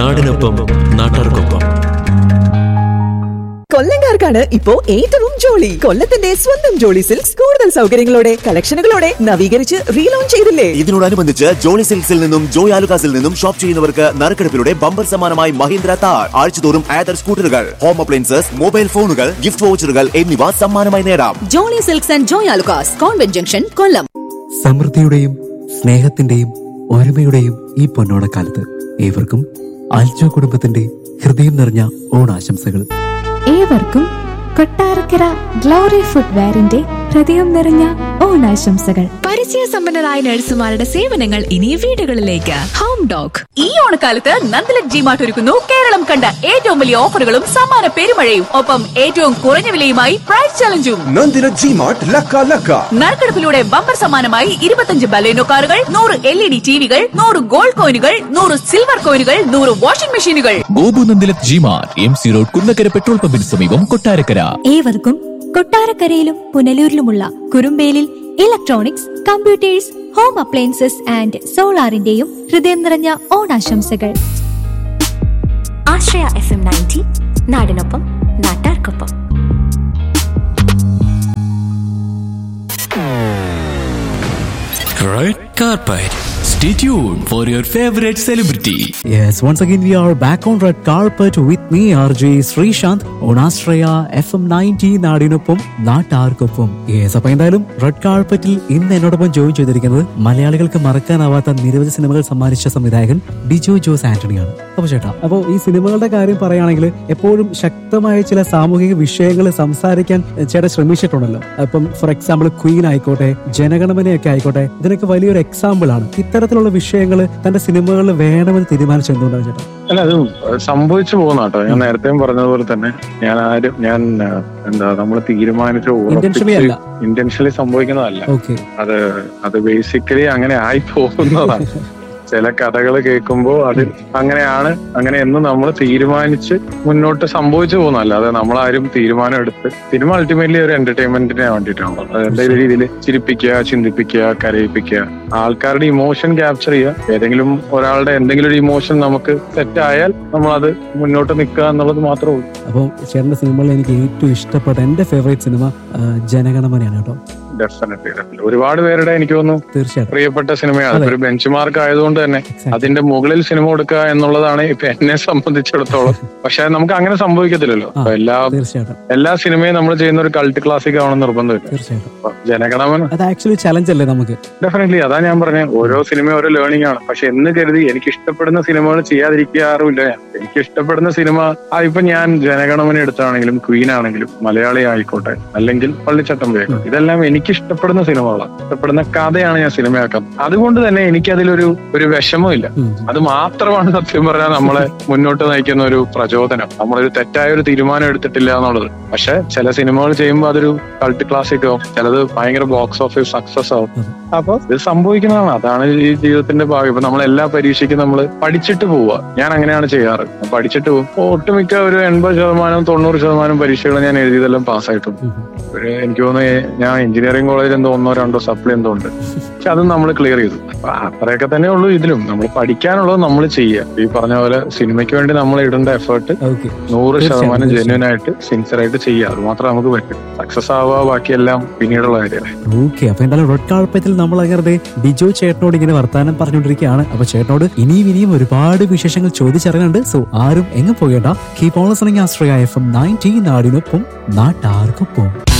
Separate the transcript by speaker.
Speaker 1: നാടിനൊപ്പം നാട്ടാർക്കൊപ്പം.
Speaker 2: കൊല്ലംകാർക്കാണ് ഇപ്പോ ഏറ്റവും ജോളി. കൊല്ലത്തിന്റെ സ്വന്തം ജോളി സിൽക്സ് കൂടുതൽ സൗകര്യങ്ങളോടെ കളക്ഷനുകളോടെ നവീകരിച്ച് റീലോഞ്ച് ചെയ്തില്ലേ?
Speaker 3: ഇതിനോടനുബന്ധിച്ച് ജോളി സിൽക്സിൽ നിന്നും ജോയ് ആലുകാസിൽ നിന്നും ഷോപ്പ് ചെയ്യുന്നവർക്ക് നറുക്കെടുപ്പിലൂടെ ബമ്പർ സമ്മാനമായി മഹീന്ദ്ര താർ, ആഴ്ചതോറും ആദർ സ്കൂട്ടറുകൾ, ഹോം അപ്ലയൻസസ്, മൊബൈൽ ഫോണുകൾ, ഗിഫ്റ്റ് വൗച്ചറുകൾ എന്നിവ സമ്മാനമായി നേടാം.
Speaker 4: Jolly silks and Joy Alukkas, convent junction, കൊല്ലം.
Speaker 5: സമൃദ്ധിയുടെയും സ്നേഹത്തിന്റെയും ഒരുമയുടെയും ഈ പൊന്നോണക്കാലത്ത് ഏവർക്കും ആൽജോ കുടുംബത്തിന്റെ ഹൃദയം നിറഞ്ഞ ഓണാശംസകൾ.
Speaker 6: ഏവർക്കും കൊട്ടാരക്കര ഗ്ലോറി ഫുട്വെയറിന്റെ ഹൃദയം നിറഞ്ഞ ഓണാശംസകൾ.
Speaker 4: പരിചയസമ്പന്നരായ നഴ്സുമാരുടെ സേവനങ്ങൾ ഇനി വീടുകളിലേക്ക്. Home dog. ഈ ഓണക്കാലത്ത് നന്ദലക് ജിമാർട്ട് ഒരുക്കുന്നു കേരളം കണ്ട ഏറ്റവും വലിയ ഓഫറുകളും സമ്മാന പെരുമഴയും, ഒപ്പം ഏറ്റവും കുറഞ്ഞ വിലയുമായി പ്രൈസ് ചലഞ്ചും.
Speaker 7: നന്ദലക് ജിമാർട്ട് ലക്ക ലക്ക.
Speaker 4: നറുക്കെടുപ്പിലൂടെ ബമ്പർ സമ്മാനമായി 25 ബലേനോ കാറുകൾ, 100 LED ടിവികൾ, 100 ഗോൾഡ് കോയിനുകൾ, 100 സിൽവർ കോയിനുകൾ, 100 വാഷിംഗ് മെഷീനുകൾ.
Speaker 8: Gopu നന്ദലക് G-Mart, MC road, Kunnakkara petrol പമ്പിന് സമീപം, കൊട്ടാരക്കര.
Speaker 6: ഏവർക്കും കൊട്ടാരക്കരയിലും പുനലൂരിലുമുള്ള കുറുമ്പേലിൽ electronics, computers, home appliances and സോളാറിന്റെയും ഹൃദയം നിറഞ്ഞ ഓണാശംസകൾ.
Speaker 9: ആശ്രയ FM 90 നാടിനൊപ്പം നാട്ടാർക്കൊപ്പം.
Speaker 8: Red carpet. Stay tuned for your favorite celebrity.
Speaker 5: Yes, once again we are back on red carpet with me RJ Srishant on Astraya FM 90 നാടിനൊപ്പം നാട്ടാർക്കൊപ്പം. യെസ്, അപ്പൊ എന്തായാലും red കാർപ്പറ്റിൽ ഇന്ന് എന്നോടൊപ്പം ജോയിൻ ചെയ്തിരിക്കുന്നത് മലയാളികൾക്ക് മറക്കാനാവാത്ത നിരവധി സിനിമകൾ സമ്മാനിച്ച സംവിധായകൻ ഡിജോ ജോസ് ആന്റണിയാണ്. അപ്പൊ ചേട്ടാ, അപ്പൊ ഈ സിനിമകളുടെ കാര്യം പറയുകയാണെങ്കിൽ എപ്പോഴും ശക്തമായ ചില സാമൂഹിക വിഷയങ്ങൾ സംസാരിക്കാൻ ചേട്ടൻ ശ്രമിച്ചിട്ടുണ്ടല്ലോ. അപ്പം ഫോർ എക്സാമ്പിൾ ക്വീൻ ആയിക്കോട്ടെ, ജനഗണമനയൊക്കെ ആയിക്കോട്ടെ, ഇതിനൊക്കെ വലിയൊരു എക്സാമ്പിൾ ആണ്. ഇത്തരത്തിലുള്ള വിഷയങ്ങൾ തന്റെ സിനിമകളിൽ വേണമെന്ന് തീരുമാനിച്ചു എന്തുകൊണ്ടാണ് ചേട്ടാ?
Speaker 10: അല്ല, അത് സംഭവിച്ചു പോകുന്ന കേട്ടോ. ഞാൻ നേരത്തെ പറഞ്ഞതുപോലെ തന്നെ ഞാൻ നമ്മൾ തീരുമാനിച്ചു ഇന്റൻഷ്യലി സംഭവിക്കുന്നതല്ല. അത് ബേസിക്കലി അങ്ങനെ ആയി പോകുന്നതാണ്. ചില കഥകൾ കേൾക്കുമ്പോൾ അത് അങ്ങനെയെന്ന് നമ്മൾ തീരുമാനിച്ച് മുന്നോട്ട് സംഭവിച്ചു പോകുന്നതല്ല. അത് നമ്മളാരും തീരുമാനം എടുത്ത് സിനിമ അൾട്ടിമേറ്റ്ലി ഒരു എന്റർടൈൻമെന്റിനെ വേണ്ടിയിട്ടാണല്ലോ. അത് എന്തെങ്കിലും രീതിയിൽ ചിരിപ്പിക്കുക, ചിന്തിപ്പിക്കുക, കരയിപ്പിക്കുക, ആൾക്കാരുടെ ഇമോഷൻ ക്യാപ്ചർ ചെയ്യുക. ഏതെങ്കിലും ഒരാളുടെ എന്തെങ്കിലും ഒരു ഇമോഷൻ നമുക്ക് സെറ്റ് ആയാൽ നമ്മളത് മുന്നോട്ട് നിൽക്കുക എന്നുള്ളത് മാത്രമേ ഉള്ളൂ.
Speaker 5: അപ്പോൾ ചേട്ടന്റെ സിനിമകളിൽ എനിക്ക് ഏറ്റവും ഇഷ്ടപ്പെട്ട എന്റെ ഫേവറേറ്റ് സിനിമ ജനഗണമനയാണ് കേട്ടോ.
Speaker 10: ഡെഫിനറ്റ്ലി ഒരുപാട് പേരുടെ എനിക്ക് തോന്നുന്നു തീർച്ചയായിട്ടും പ്രിയപ്പെട്ട സിനിമയാണ്. ഒരു ബെഞ്ച് മാർക്ക് ആയതുകൊണ്ട് തന്നെ അതിന്റെ മുകളിൽ സിനിമ കൊടുക്കുക എന്നുള്ളതാണ് ഇപ്പൊ എന്നെ സംബന്ധിച്ചിടത്തോളം. പക്ഷെ നമുക്ക് അങ്ങനെ സംഭവിക്കത്തില്ലല്ലോ. എല്ലാ സിനിമയും നമ്മൾ ചെയ്യുന്ന ഒരു കൾട്ട് ക്ലാസിക് ആവണം നിർബന്ധമില്ല. ജനഗണമന അത് ആക്ച്വലി ചലഞ്ച് അല്ലേ നമുക്ക്? ഡെഫിനറ്റ്ലി അതാ ഞാൻ പറഞ്ഞത്, ഓരോ സിനിമയും ഓരോ ലേണിംഗ് ആണ്. പക്ഷെ എന്ന് കരുതി എനിക്ക് ഇഷ്ടപ്പെടുന്ന സിനിമകൾ ചെയ്യാതിരിക്കാറുമില്ല. എനിക്ക് ഇഷ്ടപ്പെടുന്ന സിനിമ ഇപ്പൊ ഞാൻ ജനഗണമന എടുത്താണെങ്കിലും ക്വീൻ ആണെങ്കിലും മലയാളി ആയിക്കോട്ടെ അല്ലെങ്കിൽ പള്ളിച്ചട്ടമ്പി ആയിക്കോട്ടെ, ഇതെല്ലാം എനിക്ക് ഇഷ്ടപ്പെടുന്ന സിനിമകളാണ്. ഇഷ്ടപ്പെടുന്ന കഥയാണ് ഞാൻ സിനിമയാക്കുന്നത്. അതുകൊണ്ട് തന്നെ എനിക്കതിലൊരു വിഷമമില്ല. അത് മാത്രമാണ് സത്യം പറഞ്ഞാൽ നമ്മളെ മുന്നോട്ട് നയിക്കുന്ന ഒരു പ്രചോദനം. നമ്മളൊരു തെറ്റായ ഒരു തീരുമാനം എടുത്തിട്ടില്ല എന്നുള്ളത്. പക്ഷെ ചില സിനിമകൾ ചെയ്യുമ്പോൾ അതൊരു കൾട്ട് ക്ലാസിക് ആവും, ചിലത് ഭയങ്കര ബോക്സ് ഓഫീസ് സക്സസ് ആവും. അപ്പൊ ഇത് സംഭവിക്കുന്നതാണ്. അതാണ് ഈ ജീവിതത്തിന്റെ ഭാഗം. ഇപ്പൊ നമ്മളെല്ലാ പരീക്ഷയ്ക്കും നമ്മൾ പഠിച്ചിട്ട് പോവുക. ഞാൻ അങ്ങനെയാണ് ചെയ്യാറ്. പഠിച്ചിട്ട് പോകും. ഒട്ടുമിക്ക ഒരു 80%, 90% പരീക്ഷകൾ ഞാൻ എഴുതിയതെല്ലാം പാസ്സായിട്ടും. എനിക്ക് തോന്നുന്നു ഞാൻ എഞ്ചിനീയറിംഗ് കോളേജിൽ എന്തോ 1-2 സപ്ലി എന്തോ ഉണ്ട്. പക്ഷെ അതും നമ്മൾ ക്ലിയർ ചെയ്തു. അപ്പൊ അത്രയൊക്കെ തന്നെ ഉള്ളൂ. ഇതിലും നമ്മൾ പഠിക്കാനുള്ളത് നമ്മൾ ചെയ്യുക. ഈ പറഞ്ഞ പോലെ സിനിമയ്ക്ക് വേണ്ടി നമ്മൾ ഇടേണ്ട എഫേർട്ട് 100% ജെന്യുവൻ ആയിട്ട് സിൻസിയർ ആയിട്ട് ചെയ്യുക. അത് മാത്രമേ നമുക്ക് പറ്റും. സക്സസ് ആവുക ബാക്കിയെല്ലാം പിന്നീടുള്ള കാര്യമാണ്.
Speaker 5: ഓക്കെ, അപ്പൊ എന്തായാലും റെഡ് കാർപ്പറ്റിൽ നമ്മൾ അങ്ങനെ ഡിജോ ചേട്ടനോട് ഇങ്ങനെ വർത്താനം പറഞ്ഞുകൊണ്ടിരിക്കുകയാണ്. അപ്പൊ ചേട്ടനോട് ഇനിയും ഒരുപാട് വിശേഷങ്ങൾ ചോദിച്ചറിയാനുണ്ട്. സോ ആരും എങ്ങും പോകേണ്ട. Keep on listening Ashraya FM 90 നാടിനൊപ്പം നാട്ടാർക്കൊപ്പം.